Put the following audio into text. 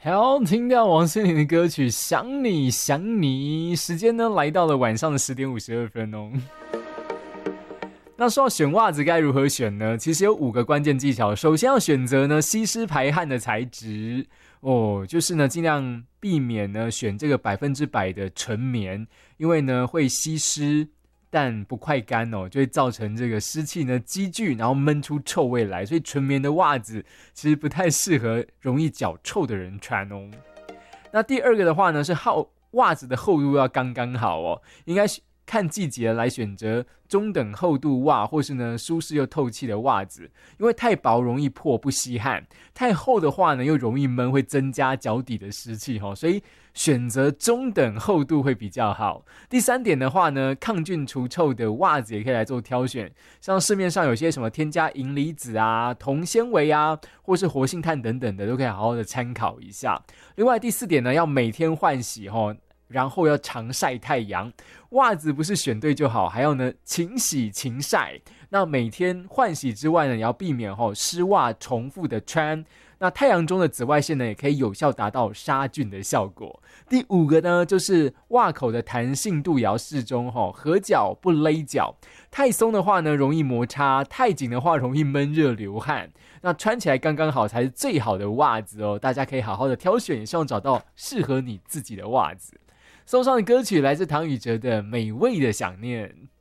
好，听到王心凌的歌曲《想你想你》，时间呢来到了晚上的10点52分哦。那说到选袜子该如何选呢？其实有5个关键技巧。首先要选择呢吸湿排汗的材质哦，就是呢尽量避免呢选这个100%的纯棉，因为呢会吸湿但不快干哦，就会造成这个湿气呢积聚，然后闷出臭味来。所以纯棉的袜子其实不太适合容易脚臭的人穿哦。那第2个的话呢是袜子的厚度要刚刚好哦，应该看季节来选择中等厚度袜，或是呢舒适又透气的袜子，因为太薄容易破不吸汗，太厚的话呢又容易闷，会增加脚底的湿气哦，所以选择中等厚度会比较好。第3点的话呢，抗菌除臭的袜子也可以来做挑选，像市面上有些什么添加银离子啊、铜纤维啊，或是活性炭等等的，都可以好好的参考一下。另外第4点呢，要每天换洗哦，然后要常晒太阳，袜子不是选对就好，还要呢勤洗勤晒。那每天换洗之外呢，也要避免湿袜重复的穿。那太阳中的紫外线呢，也可以有效达到杀菌的效果。第5个呢，就是袜口的弹性度也要适中合脚不勒脚。太松的话呢，容易摩擦；太紧的话，容易闷热流汗。那穿起来刚刚好才是最好的袜子哦。大家可以好好的挑选，也希望找到适合你自己的袜子。送上的歌曲来自唐禹哲的《美味的想念》。